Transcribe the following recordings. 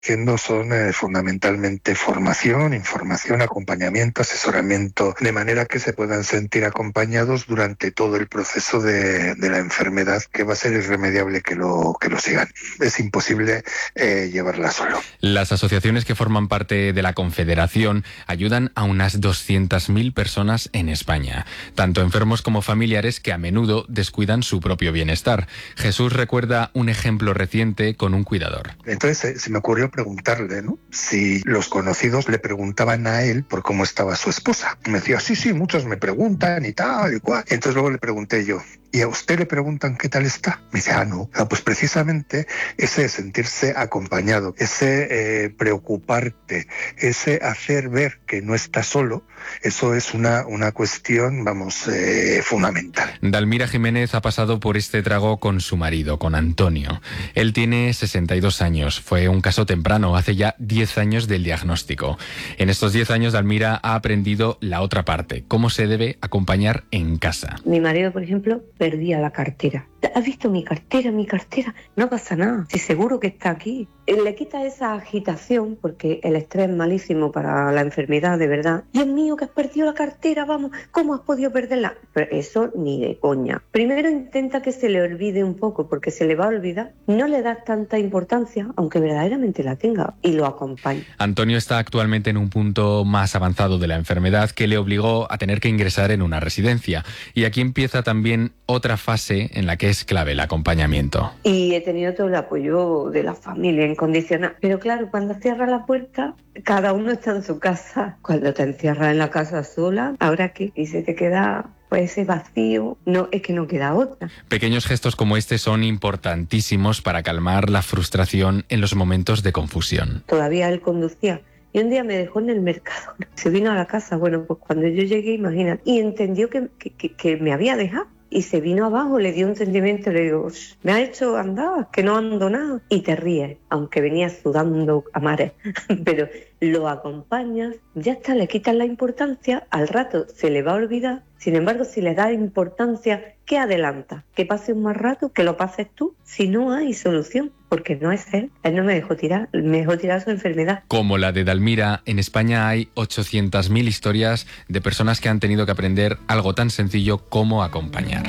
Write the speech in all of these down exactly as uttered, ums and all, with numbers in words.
haciendo son eh, fundamentalmente formación, información, acompañamiento, asesoramiento, de manera que se puedan sentir acompañados durante todo el proceso de, de la enfermedad, que va a ser irremediable que lo, que lo sigan. Es imposible eh, llevarla solo. Las asociaciones que forman parte de la Confederación ayudan a unas doscientas mil personas en España, tanto enfermos como familiares que a menudo descuidan su propio bienestar. Jesús recuerda un ejemplo reciente con un cuidador. Entonces eh, se me ocurrió preguntarle, ¿no?, si los conocidos le preguntaban a él por cómo estaba su esposa. Me decía, sí, sí, muchos me preguntan y tal y cual. Entonces luego le pregunté yo, ¿y a usted le preguntan qué tal está? Me dice, ah, no. Ah, pues precisamente ese sentirse acompañado, ese eh, preocuparte, ese hacer ver que no está solo, eso es una, una cuestión, vamos, eh, fundamental. Dalmira Jiménez ha pasado por este trago con su marido, con Antonio. Él tiene sesenta y dos años. Fue un caso temprano, hace ya diez años del diagnóstico. En estos diez años, Dalmira ha aprendido la otra parte, cómo se debe acompañar en casa. Mi marido, por ejemplo, perdía la cartera. ¿Has visto mi cartera, mi cartera? No pasa nada, si seguro que está aquí. Le quita esa agitación, porque el estrés es malísimo para la enfermedad, de verdad. Dios mío, que has perdido la cartera, vamos, ¿cómo has podido perderla? Pero eso ni de coña. Primero intenta que se le olvide un poco, porque se le va a olvidar. No le das tanta importancia, aunque verdaderamente la tenga, y lo acompaña. Antonio está actualmente en un punto más avanzado de la enfermedad que le obligó a tener que ingresar en una residencia. Y aquí empieza también otra fase en la que es clave el acompañamiento. Y he tenido todo el apoyo de la familia incondicional. Pero claro, cuando cierra la puerta, cada uno está en su casa. Cuando te encierras en la casa sola, ¿ahora qué? Y se te queda pues ese vacío. No, es que no queda otra. Pequeños gestos como este son importantísimos para calmar la frustración en los momentos de confusión. Todavía él conducía. Y un día me dejó en el mercado. Se vino a la casa. Bueno, pues cuando yo llegué, imagínate. Y entendió que, que, que, que me había dejado. Y se vino abajo, le dio un sentimiento, le digo, me ha hecho andar, que no ando nada. Y te ríes, aunque venías sudando a mares. Pero lo acompañas, ya está, le quitas la importancia, al rato se le va a olvidar. Sin embargo, si le das importancia, ¿qué adelanta? Que pase un más rato, que lo pases tú, si no hay solución, porque no es él. Él no me dejó tirar, me dejó tirar su enfermedad. Como la de Dalmira, en España hay ochocientas mil historias de personas que han tenido que aprender algo tan sencillo como acompañar.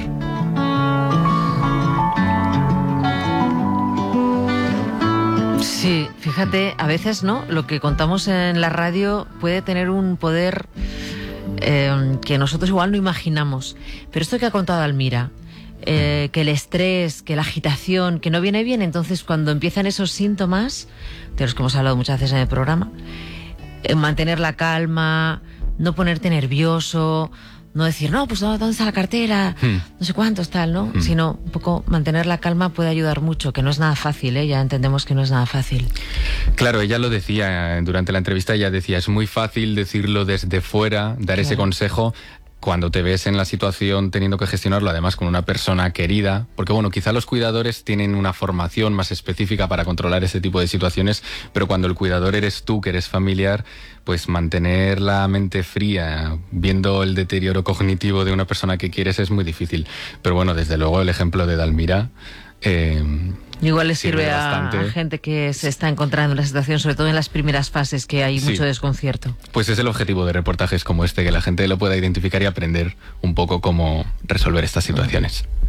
Sí, fíjate, a veces no, lo que contamos en la radio puede tener un poder eh, que nosotros igual no imaginamos. Pero esto que ha contado Dalmira, eh, que el estrés, que la agitación, que no viene bien, entonces cuando empiezan esos síntomas, de los que hemos hablado muchas veces en el programa, eh, mantener la calma, no ponerte nervioso, no decir, no, pues ¿dónde está la cartera? Hmm. No sé cuántos, tal, ¿no? Hmm. Sino un poco mantener la calma puede ayudar mucho, que no es nada fácil, ¿eh? Ya entendemos que no es nada fácil. Claro, ella lo decía durante la entrevista, ella decía, es muy fácil decirlo desde fuera, dar claro. ese consejo, cuando te ves en la situación teniendo que gestionarlo, además con una persona querida, porque bueno, quizá los cuidadores tienen una formación más específica para controlar ese tipo de situaciones, pero cuando el cuidador eres tú, que eres familiar, pues mantener la mente fría, viendo el deterioro cognitivo de una persona que quieres es muy difícil. Pero bueno, desde luego el ejemplo de Dalmira... Eh, Igual le sirve, sirve a, a gente que se está encontrando en la situación, sobre todo en las primeras fases, que hay sí. mucho desconcierto. Pues es el objetivo de reportajes como este, que la gente lo pueda identificar y aprender un poco cómo resolver estas situaciones.